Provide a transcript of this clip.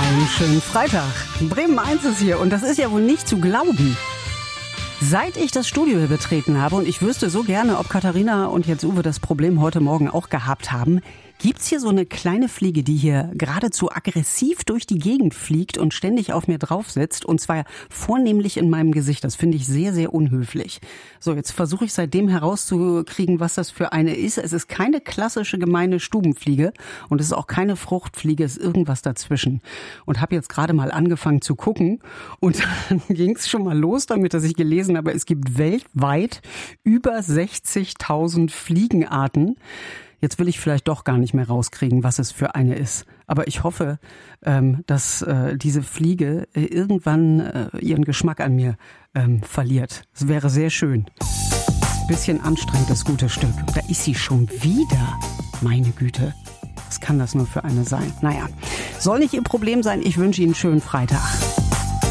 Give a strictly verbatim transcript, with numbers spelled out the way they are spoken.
Einen schönen Freitag. Bremen eins ist hier und das ist ja wohl nicht zu glauben. Seit ich das Studio hier betreten habe, und ich wüsste so gerne, ob Katharina und jetzt Uwe das Problem heute Morgen auch gehabt haben, gibt's hier so eine kleine Fliege, die hier geradezu aggressiv durch die Gegend fliegt und ständig auf mir drauf sitzt, und zwar vornehmlich in meinem Gesicht. Das finde ich sehr, sehr unhöflich. So, jetzt versuche ich seitdem herauszukriegen, was das für eine ist. Es ist keine klassische gemeine Stubenfliege und es ist auch keine Fruchtfliege, es ist irgendwas dazwischen. Und habe jetzt gerade mal angefangen zu gucken und dann ging es schon mal los damit, dass ich gelesen habe, es gibt weltweit über sechzigtausend Fliegenarten. Jetzt will ich vielleicht doch gar nicht mehr rauskriegen, was es für eine ist. Aber ich hoffe, ähm, dass äh, diese Fliege äh, irgendwann äh, ihren Geschmack an mir ähm, verliert. Es wäre sehr schön. Bisschen anstrengend, das gute Stück. Da ist sie schon wieder. Meine Güte, was kann das nur für eine sein? Naja, soll nicht Ihr Problem sein. Ich wünsche Ihnen einen schönen Freitag.